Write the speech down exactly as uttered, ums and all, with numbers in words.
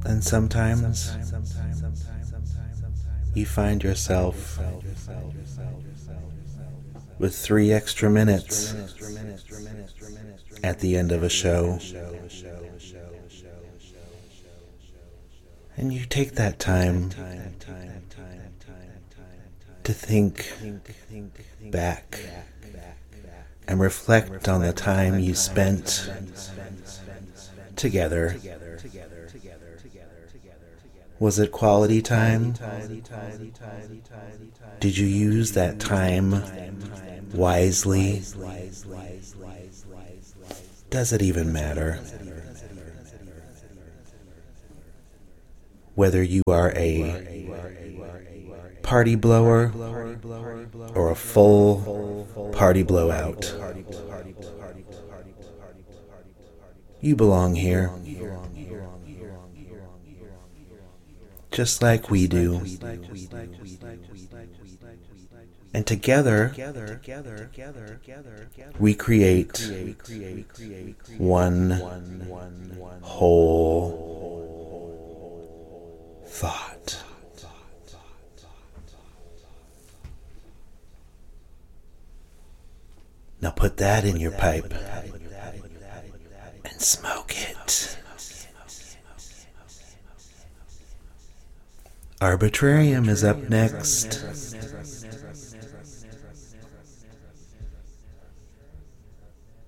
And sometimes you find yourself with three extra minutes at the end of a show. And you take that time to think back and reflect on the time you spent together. Was it quality time? Did you use that time wisely? Does it even matter? Whether you are a party blower or a full party blowout, you belong here. Just like we do. And together, we create one whole thought. Now put that in your pipe and smoke it. Arbitrarium is up next.